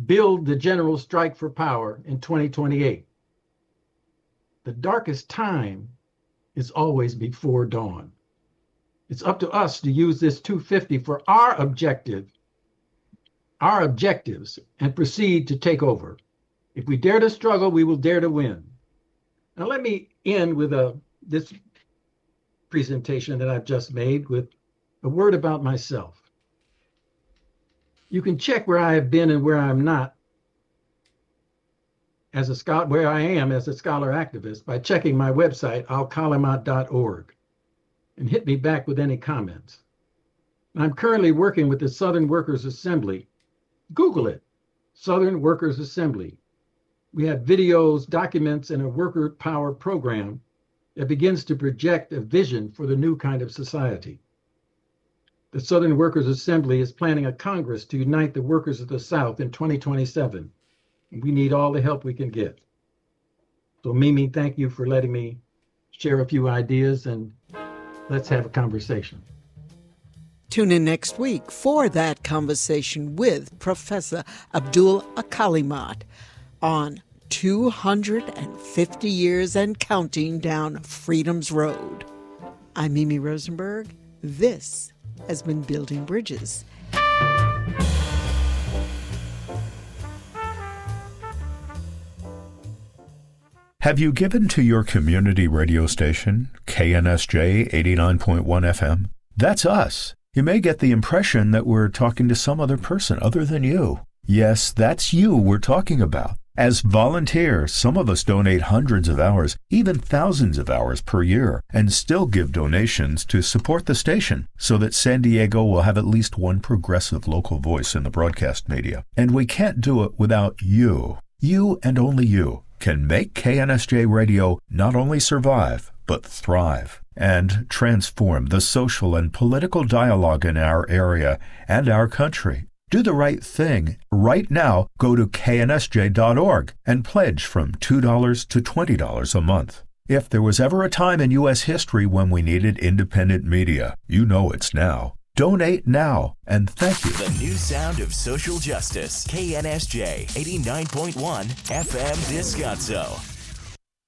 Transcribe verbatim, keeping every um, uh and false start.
build the general strike for power in twenty twenty-eight. The darkest time is always before dawn. It's up to us to use this two fifty for our objective, our objectives, and proceed to take over. If we dare to struggle, we will dare to win. Now let me end with a this presentation that I've just made with a word about myself. You can check where I have been and where I'm not as a scholar, where I am as a scholar activist by checking my website, al kalimat dot org, and hit me back with any comments. I'm currently working with the Southern Workers Assembly. Google it, Southern Workers Assembly. We have videos, documents, and a worker power program that begins to project a vision for the new kind of society. The Southern Workers Assembly is planning a Congress to unite the workers of the South in twenty twenty-seven. We need all the help we can get. So Mimi, thank you for letting me share a few ideas, and let's have a conversation. Tune in next week for that conversation with Professor Abdul Kalimat on two hundred fifty years and counting down Freedom's Road. I'm Mimi Rosenberg. This has been Building Bridges. Have you given to your community radio station, K N S J eighty-nine point one F M? That's us. You may get the impression that we're talking to some other person other than you. Yes, that's you we're talking about. As volunteers, some of us donate hundreds of hours, even thousands of hours per year, and still give donations to support the station so that San Diego will have at least one progressive local voice in the broadcast media. And we can't do it without you. You and only you can make K N S J Radio not only survive, but thrive and transform the social and political dialogue in our area and our country. Do the right thing. Right now, go to K N S J dot org and pledge from two dollars to twenty dollars a month. If there was ever a time in U S history when we needed independent media, you know it's now. Donate now, and thank you. The new sound of social justice. K N S J eighty-nine point one F M Descanso.